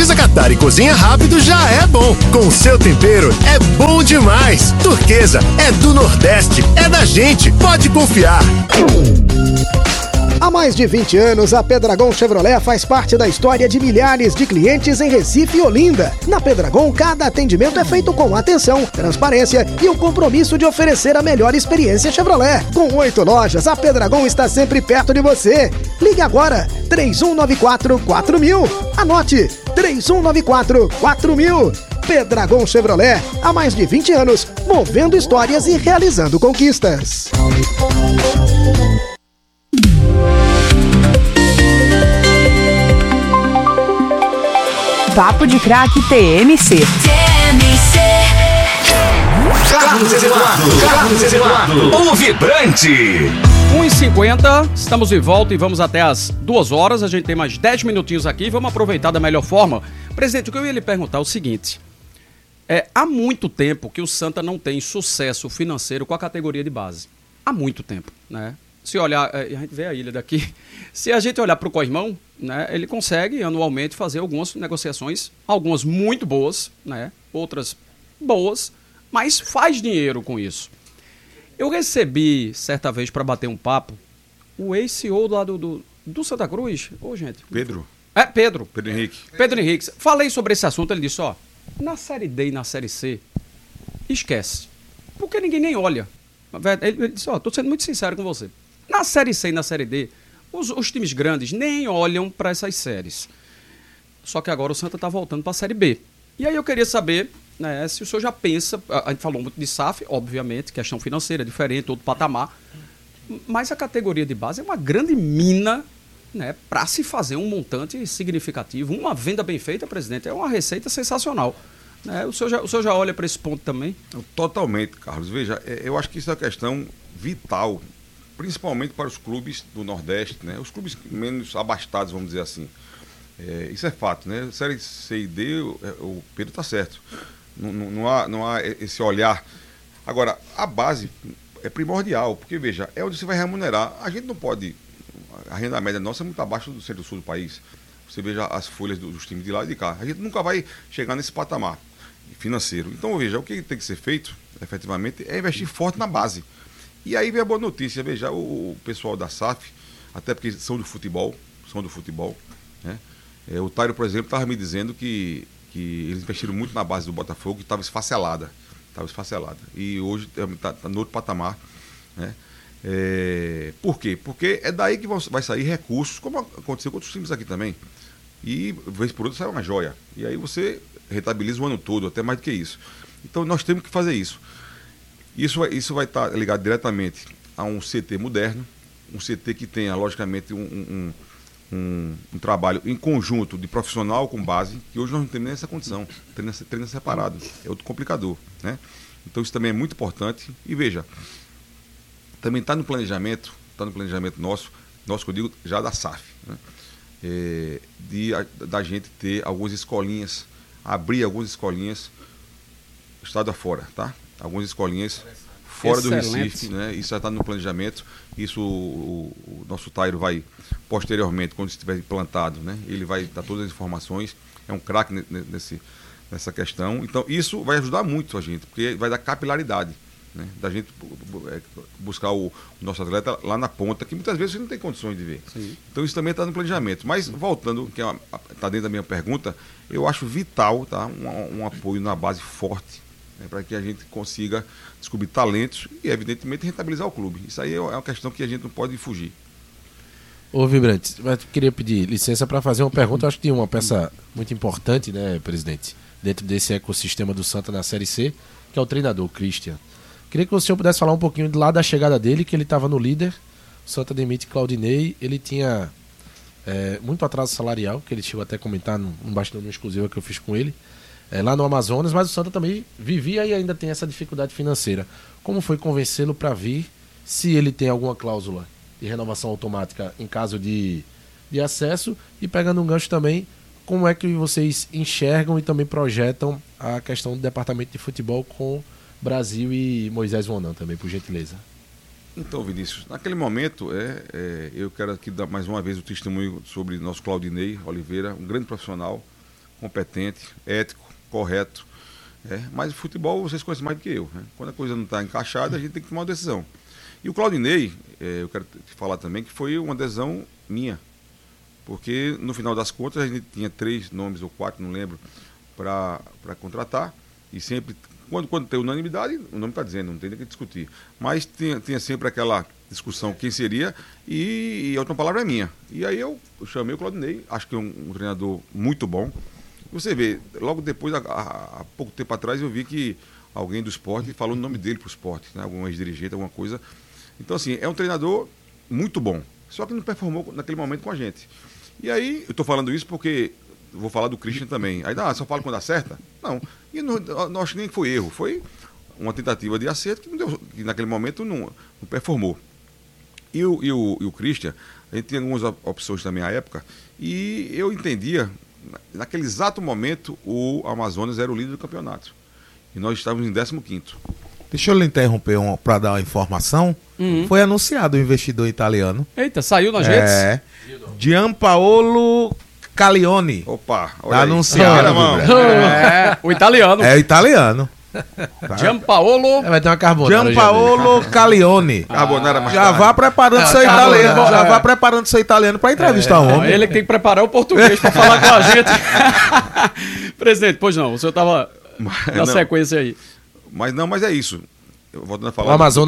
Precisa catar e cozinha rápido já é bom. Com o seu tempero é bom demais. Turquesa é do Nordeste, é da gente, pode confiar. Há mais de 20 anos, a Pedragon Chevrolet faz parte da história de milhares de clientes em Recife e Olinda. Na Pedragon, cada atendimento é feito com atenção, transparência e o compromisso de oferecer a melhor experiência Chevrolet. Com 8 lojas, a Pedragon está sempre perto de você. Ligue agora, 3194-4000. Anote, 3194-4000. Pedragon Chevrolet, há mais de 20 anos, movendo histórias e realizando conquistas. Papo de Craque TMC. Carlos Eduardo, o vibrante. 1h50, estamos de volta e vamos até as 2 horas. A gente tem mais 10 minutinhos aqui, vamos aproveitar da melhor forma. Presidente, o que eu ia lhe perguntar é o seguinte: há muito tempo que o Santa não tem sucesso financeiro com a categoria de base. Há muito tempo, né? Se olhar, a gente vê a ilha daqui, se a gente olhar para o Corrimão, né, ele consegue anualmente fazer algumas negociações, algumas muito boas, né, outras boas, mas faz dinheiro com isso. Eu recebi, certa vez, para bater um papo, o ex-CEO lá do Santa Cruz. Ô, gente. Pedro. Pedro. Pedro Henrique. Pedro Henrique. Falei sobre esse assunto, ele disse, na Série D e na Série C, esquece. Porque ninguém nem olha. Ele disse, tô sendo muito sincero com você. Na Série C e na Série D, os times grandes nem olham para essas séries. Só que agora o Santa está voltando para a Série B. E aí eu queria saber, né, se o senhor já pensa, a gente falou muito de SAF, obviamente, questão financeira diferente, outro patamar, mas a categoria de base é uma grande mina, né, para se fazer um montante significativo. Uma venda bem feita, presidente, é uma receita sensacional. Né? O senhor já olha para esse ponto também? Totalmente, Carlos. Veja, eu acho que isso é uma questão vital, principalmente para os clubes do Nordeste, né? Os clubes menos abastados, vamos dizer assim. Isso é fato, né? Série C e D, o Pedro está certo. Não há esse olhar. Agora, a base é primordial, porque, veja, é onde você vai remunerar. A gente não pode... A renda média nossa é muito abaixo do centro-sul do país. Você veja as folhas dos times de lá e de cá. A gente nunca vai chegar nesse patamar financeiro. Então, veja, o que tem que ser feito, efetivamente, é investir forte na base. E aí vem a boa notícia, veja, o pessoal da SAF, até porque são do futebol, né? O Tairo, por exemplo, estava me dizendo que eles investiram muito na base do Botafogo, que estava esfacelada. E hoje está no outro patamar, né? Por quê? Porque é daí que vai sair recursos, como aconteceu com outros times aqui também. E, vez por outra, sai uma joia. E aí você rentabiliza o ano todo, até mais do que isso. Então, nós temos que fazer isso. Isso vai estar ligado diretamente a um CT moderno, um CT que tenha, logicamente, um trabalho em conjunto de profissional com base, que hoje nós não temos nem essa condição, treino separado, é outro complicador, né? Então isso também é muito importante. E veja, também está no planejamento nosso que eu digo já da SAF, né? Da gente ter algumas escolinhas, abrir algumas escolinhas estado afora, tá? Algumas escolinhas fora do Recife, né? Isso já está no planejamento. Isso o nosso Tairo vai, posteriormente, quando estiver implantado, né? Ele vai dar todas as informações. É um craque nessa questão. Então, isso vai ajudar muito a gente, porque vai dar capilaridade, né? Da gente buscar o nosso atleta lá na ponta, que muitas vezes você não tem condições de ver. Sim. Então, isso também está no planejamento. Mas, voltando, que está dentro da minha pergunta, eu acho vital, tá? Um apoio na base forte, para que a gente consiga descobrir talentos e, evidentemente, rentabilizar o clube. Isso aí é uma questão que a gente não pode fugir. Ô, Vibrante, eu queria pedir licença para fazer uma pergunta. Eu acho que tem uma peça muito importante, né, presidente, dentro desse ecossistema do Santa na Série C, que é o treinador, o Christian. Queria que o senhor pudesse falar um pouquinho lá da chegada dele, que ele estava no líder, o Santa demite Claudinei, ele tinha muito atraso salarial, que ele chegou até a comentar num bastidor exclusivo que eu fiz com ele, lá no Amazonas, mas o Santa também vivia e ainda tem essa dificuldade financeira. Como foi convencê-lo para vir, se ele tem alguma cláusula de renovação automática em caso de acesso? E pegando um gancho também, como é que vocês enxergam e também projetam a questão do departamento de futebol com Brasil e Moisés Vonan também, por gentileza? Então, Vinícius, naquele momento, eu quero aqui dar mais uma vez o testemunho sobre nosso Claudinei Oliveira, um grande profissional, competente, ético, correto. Mas o futebol vocês conhecem mais do que eu. Né? Quando a coisa não está encaixada, a gente tem que tomar uma decisão. E o Claudinei, eu quero te falar também que foi uma decisão minha. Porque no final das contas a gente tinha 3 nomes ou 4, não lembro, para contratar. E sempre, quando tem unanimidade, o nome está dizendo, não tem nem que discutir. Mas tinha sempre aquela discussão quem seria e a última palavra é minha. E aí eu chamei o Claudinei, acho que é um treinador muito bom. Você vê, logo depois, há pouco tempo atrás, eu vi que alguém do esporte falou o nome dele para o esporte, né? Algum ex-dirigente, alguma coisa. Então, assim, é um treinador muito bom, só que não performou naquele momento com a gente. E aí, eu estou falando isso porque vou falar do Christian também. Aí, só fala quando acerta? Não. E não acho nem que foi erro, foi uma tentativa de acerto que, não deu, que naquele momento não performou. E o Christian, a gente tinha algumas opções também à época, e eu entendia, naquele exato momento, o Amazonas era o líder do campeonato. E nós estávamos em 15º. Deixa eu lhe interromper para dar uma informação. Foi anunciado o investidor italiano. Eita, saiu nas redes? Gianpaolo Calione. Opa, olha tá anunciado. O italiano. É italiano. Gianpaolo. Vai ter uma carbonara. Gianpaolo Calione. Carbonara mais já tarde. vá preparando seu italiano. Já vá preparando seu italiano para entrevistar o homem. Ele que tem que preparar o português para falar com a gente. Presidente, pois não, o senhor estava na sequência aí. Mas é isso. Voltando a falar. O Amazonas